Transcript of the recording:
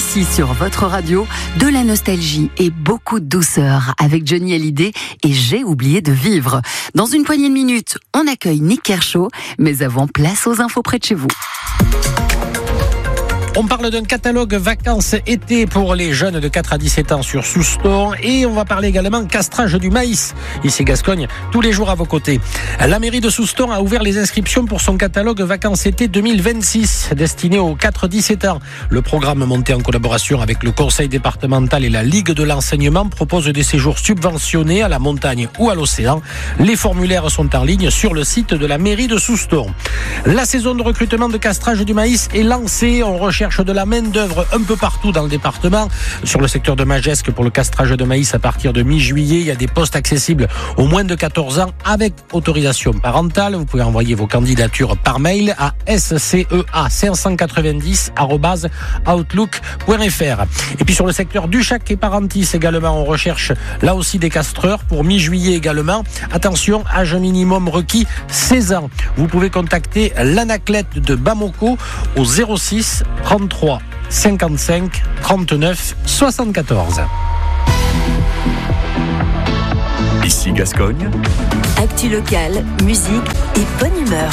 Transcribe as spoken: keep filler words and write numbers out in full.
Ici sur votre radio, de la nostalgie et beaucoup de douceur avec Johnny Hallyday et J'ai oublié de vivre. Dans une poignée de minutes, on accueille Nick Kershaw, mais avant, place aux infos près de chez vous. On parle d'un catalogue vacances-été pour les jeunes de quatre à dix-sept ans sur Souston et on va parler également castrage du maïs. Ici Gascogne, tous les jours à vos côtés. La mairie de Souston a ouvert les inscriptions pour son catalogue vacances-été deux mille vingt-six destiné aux quatre à dix-sept ans. Le programme monté en collaboration avec le conseil départemental et la Ligue de l'enseignement propose des séjours subventionnés à la montagne ou à l'océan. Les formulaires sont en ligne sur le site de la mairie de Souston. La saison de recrutement de castrage du maïs est lancée. On recherche de la main-d'œuvre un peu partout dans le département. Sur le secteur de Magesque, pour le castrage de maïs à partir de mi-juillet, il y a des postes accessibles aux moins de quatorze ans avec autorisation parentale. Vous pouvez envoyer vos candidatures par mail à s c e a cinq cent quatre-vingt-dix arobase outlook point f r. Et puis sur le secteur du Chac et Parentis également, on recherche là aussi des castreurs pour mi-juillet également. Attention, âge minimum requis seize ans. Vous pouvez contacter l'Anaclette de Bamako au zéro six trente-trois cinquante-cinq trente-neuf soixante-quatorze. Ici Gascogne. Actu locale, musique et bonne humeur.